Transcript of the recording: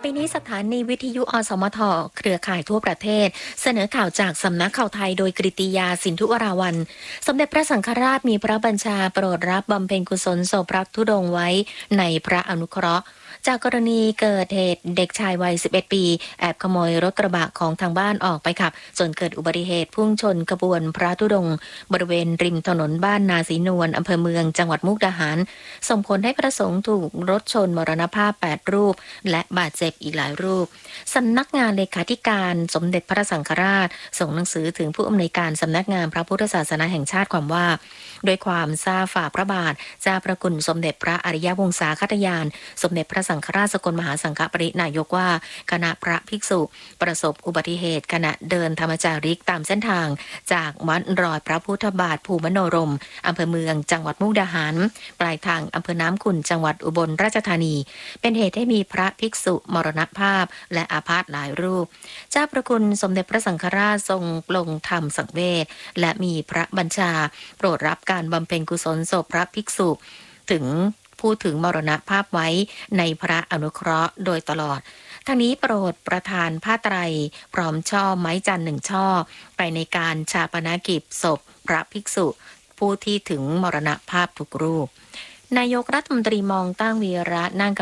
ไปนี้สถานีวิทยุอสมทเครือข่ายทั่วประเทศเสนอข่าวจากสำนักข่าวไทยโดยกฤติยาสินธุวราวัลย์สมเด็จพระสังฆราชมีพระบัญชาโปรดรับบำเพ็ญกุศลศพพระธุดงค์ไว้ในพระอนุเคราะห์จากกรณีเกิดเหตุเด็กชายวัย11 ปีแอบขโมยรถกระบะของทางบ้านออกไปขับจนเกิดอุบัติเหตุพุ่งชนขบวนพระธุดงค์บริเวณริมถนนบ้านนาศรีนวลอำเภอเมืองจังหวัดมุกดาหารส่งผลให้พระสงฆ์ถูกรถชนมรณภาพ8 รูปและบาดเจ็บอีกหลายรูปสำนักงานเลขาธิการสมเด็จพระสังฆราชส่งหนังสือถึงผู้อำนวยการสำนักงานพระพุทธศาสนาแห่งชาติความว่าโดยความทราบฝ่าพระบาทเจ้าพระคุณสมเด็จพระอริยวงศาคตยานสมเด็จพระสังฆราชสกลมหาสังฆปรินายกว่าคณะพระภิกษุประสบอุบัติเหตุขณะเดินธรรมจาริกตามเส้นทางจากวัดรอยพระพุทธบาทภูมิมโนรมอำเภอเมืองจังหวัดมุกดาหารปลายทางอำเภอน้ำขุ่นจังหวัดอุบลราชธานีเป็นเหตุให้มีพระภิกษุมรณภาพและอาพาธหลายรูปเจ้าพระคุณสมเด็จพระสังฆราชทรงปลงธรรมสังเวชและมีพระบัญชาโปรดรับการบำเพ็ญกุศลศพพระภิกษุถึงพูดถึงมรณภาพไว้ในพระอนุเคราะห์โดยตลอดทั้งนี้โปรดประทานผ้าไตรพร้อมช่อไม้จันทร์1 ช่อไปในการชาปนกิจศพพระภิกษุผู้ที่ถึงมรณภาพทุกรูปนายกรัฐมนตรีมองตั้งวีระนั่ง